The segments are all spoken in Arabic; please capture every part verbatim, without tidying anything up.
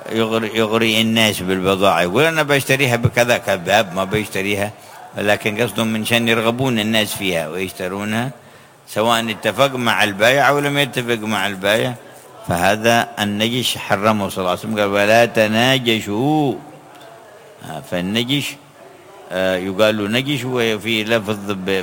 يغري, يغري الناس بالبضاعة، يقول أنا بشتريها بكذا، كذاب ما بيشتريها، ولكن قصدهم من شان يرغبون الناس فيها ويشترونها، سواء اتفق مع البائع أو لم يتفق مع البائع. فهذا النجش حرمه صلى الله عليه وسلم، قال ولا تناجشوا. فالنجش يقال له نجش، وفي لفظ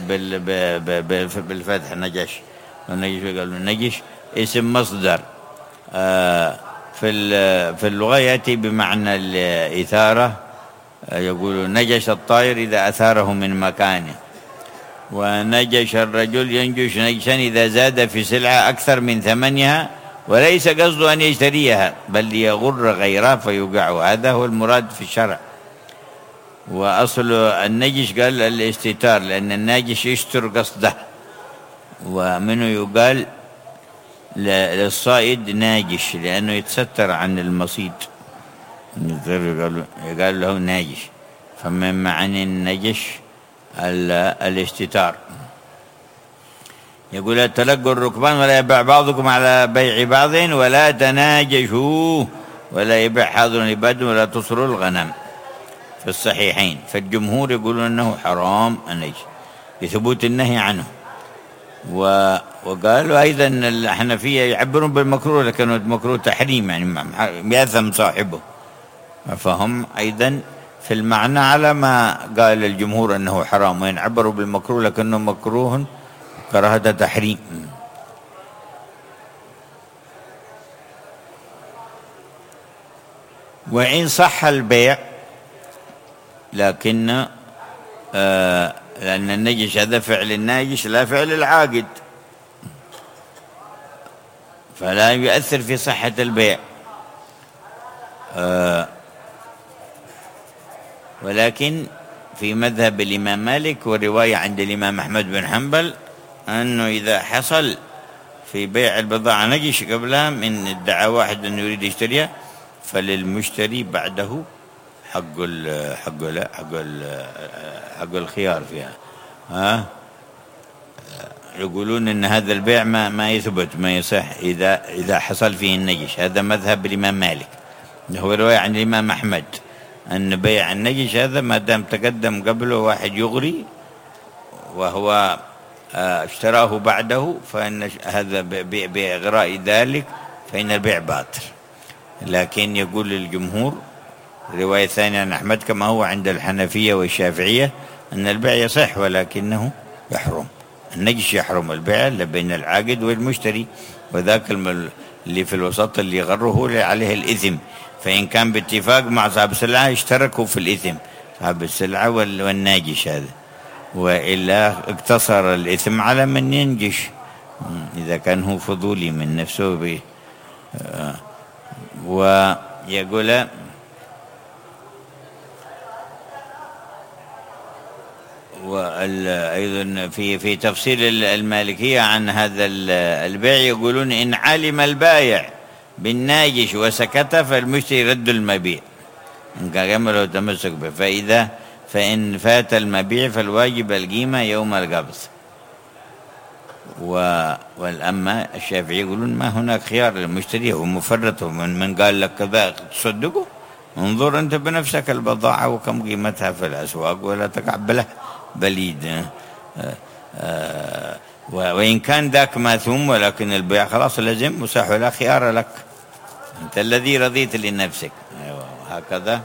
بالفتح نجش، والنجش يقال له نجش اسم مصدر في في اللغة يأتي بمعنى الإثارة، يقول نجش الطائر إذا أثاره من مكانه، ونجش الرجل ينجش نجشا إذا زاد في سلعة أكثر من ثمنها وليس قصده أن يشتريها بل ليغر غيره فيوقعه، هذا هو المراد في الشرع. وأصل النجش قال الاستتار، لأن الناجش يستر قصده، ومنه يقال للصائد ناجش لأنه يتستر عن المصيد، يقال له ناجش. فمن معاني النجش الاستتار. يقول تلقوا الركبان ولا يبيع بعضكم على بيع بعض ولا تناجشوا ولا يبيع حاضر لباد ولا تصروا الغنم في الصحيحين. فالجمهور يقولون أنه حرام النجش لثبوت النهي عنه. وقالوا أيضا الحنفية يعبرون بالمكروه لكنه مكروه تحريم، يعني يأثم صاحبه. فهم أيضا في المعنى على ما قال الجمهور أنه حرام، وإن عبروا بالمكروه لكنه مكروه كراهة تحريم. وإن صح البيع لكن آه لأن النجش هذا فعل الناجش لا فعل العاقد، فلا يؤثر في صحة البيع. آه ولكن في مذهب الإمام مالك ورواية عند الإمام أحمد بن حنبل أنه إذا حصل في بيع البضاعة نجش قبلها من ادعى واحد أنه يريد يشتريها، فللمشتري بعده حق ال حق ال حق ال حق الخيار فيها. ها يقولون ان هذا البيع ما ما يثبت ما يصح اذا اذا حصل فيه النجش. هذا مذهب الامام مالك. هو روايه عن الامام احمد ان بيع النجش هذا ما دام تقدم قبله واحد يغري وهو اشتراه بعده، فان هذا باغراء ذلك فان البيع باطل. لكن يقول الجمهور رواية ثانية عن أحمد كما هو عند الحنفية والشافعية أن البيع يصح ولكنه يحرم. النجش يحرم البيع بين العاقد والمشتري، وذاك اللي في الوسط اللي يغره عليه الإثم. فإن كان باتفاق مع صاحب السلعة اشتركوا في الإثم، صاحب السلعة والناجش هذا، وإلا اقتصر الإثم على من ينجش إذا كان هو فضولي من نفسه به. ويقول وأيضا في في تفصيل المالكية عن هذا البيع يقولون إن علم البائع بالناجش وسكت فالمشتري يرد المبيع إن كان يعمل تمسك به، فإذا فإن فات المبيع فالواجب القيمة يوم القبض. والأما الشافعي يقولون ما هناك خيار للمشتري، هو مفرط، من من قال لك كذا تصدقه، انظر أنت بنفسك البضاعة وكم قيمتها في الأسواق ولا تقبلها بليد. وإن كان ذاك ماثوم ولكن البيع خلاص لازم مساح ولا خيار لك، أنت الذي رضيت لنفسك. وهكذا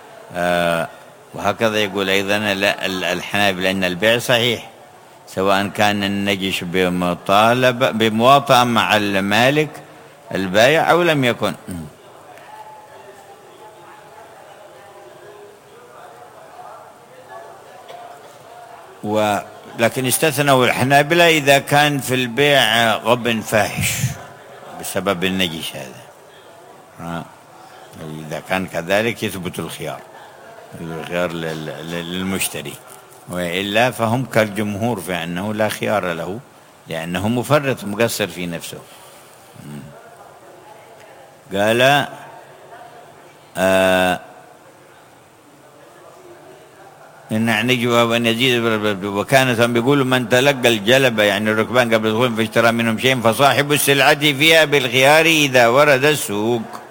وهكذا يقول أيضا الحنابلة أن البيع صحيح سواء كان النجش بمطالبة بمواطأة مع المالك البائع أو لم يكن. ولكن استثنوا الحنابلة إذا كان في البيع غبن فاحش بسبب النجش هذا، إذا كان كذلك يثبت الخيار الخيار للمشتري، وإلا فهم كالجمهور في أنه لا خيار له لأنه مفرط مقصر في نفسه. قال آه إن يعني جواب أن يزيد، وكانت بيقولوا من تلقى الجلبة يعني الركبان قبل الدخول فاشترى منهم شيء فصاحب السلعة فيها بالخيار إذا ورد السوق.